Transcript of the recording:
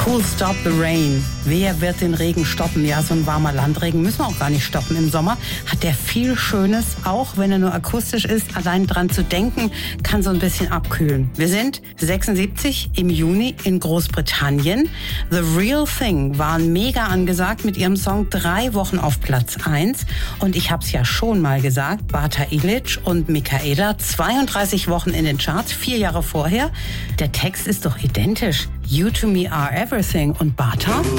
Cool Stop the Rain. Wer wird den Regen stoppen? Ja, so ein warmer Landregen müssen wir auch gar nicht stoppen. Im Sommer hat der viel Schönes, auch wenn er nur akustisch ist. Allein dran zu denken, kann so ein bisschen abkühlen. Wir sind 76 im Juni in Großbritannien. The Real Thing waren mega angesagt mit ihrem Song 3 Wochen auf Platz 1. Und ich hab's ja schon mal gesagt, Bata Ilic und Michaela, 32 Wochen in den Charts, 4 Jahre vorher. Der Text ist doch identisch. You to me are everything. Und Bata?